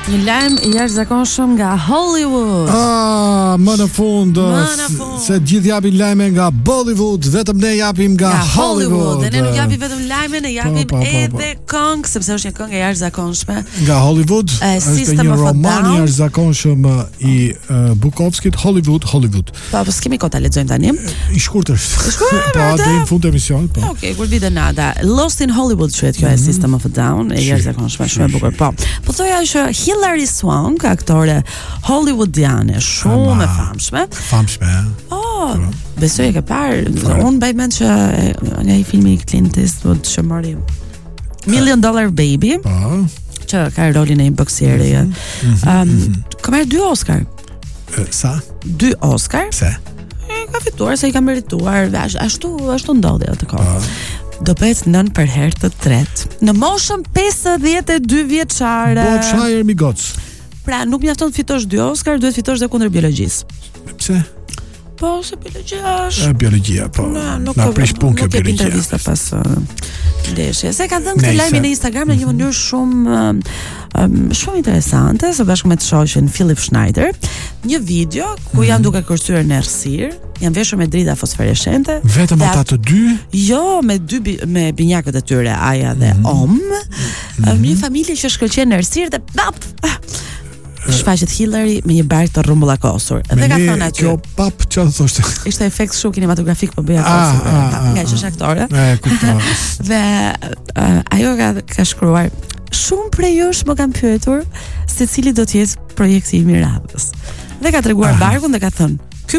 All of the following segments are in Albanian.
Një lajm I jashtëzakonshëm nga Hollywood. Më në fund, se gjithë japin lajme nga Bollywood, vetëm ne japim nga Hollywood. Dhe ne nuk japim vetëm lajme, ne japim edhe këngë, sepse është një këngë e jashtëzakonshme. Nga Hollywood, është një roman I jashtëzakonshëm I Bukowskit, Hollywood. Po s'kemi kohë ta lexojmë tani. I shkurtër është. Po deri në fund të emisionit, po. Okej, kur vite nada. Lost in Hollywood quhet kjo e System of a Down, e jashtëzakonshme, shumë e bukur. Po. Po thoya që Hilary Swank, aktore hollywoodiane, shumë e famshme. Besoj e ke parë. Unë mbaj mend që nga I filmi I Clint Eastwood që mori $1 Million Baby, që ka rolin e një boksieri. Ka marrë 2 Oscar. Sa? 2 Oscar. Se? Ka fituar, se I ka merituar. Ashtu ndodhi atë kohë. Do bëhet nën për herë të tretë. Në moshën 52 vjeçare. Berkshire Migoc. Pra, nuk mjafton të fitosh 2 Oscar, duhet fitosh dhe kundër biologjisë. Pse? Po, se biologjia është. Biologjia, po. Na prish punë kjo biologjia. Nuk intervista pas ndeshjes. Se ka dhënë këtë lajmin në Instagram në një mënyrë shumë interesante, së bashku me të shoqin Philip Schneider, një video ku janë duke kërcyer në errësirë, janë veshur me drita fosforeshente. Vetëm ata të dy? Jo, me binjakët e tyre, Aja dhe Om. Një familje që shkëlqen në errësirë dhe shfaqet Hillary me një bark të rrumbullakosur. Dhe ka thënë aty. Kjo pap çfarë thoshte? Ishte efekt shumë kinematografik, po bëja kosur. Nga që është aktore. Dhe ajo ka shkruar: "Shumë prej jush më kanë pyetur se cili do të jetë projekti im I radhës." Dhe ka treguar barkun dhe ka thënë: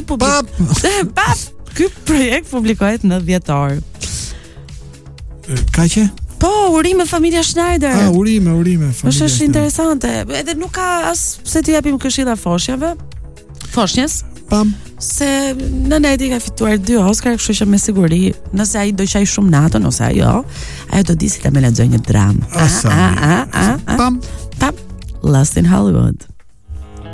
Ky projekt publikohet në dhjetor." Kaqe? Po, urime familja Schneider. Urime familja. Është interesante. Edhe nuk ka as pse të japim këshilla foshnjës. Pam. Se nëna e tij ka fituar 2 Oscar, kështu që me siguri, nëse ai do qaj shumë natën ose ajo do di si ta menaxhoj një dramë. Pam. Lost in Hollywood.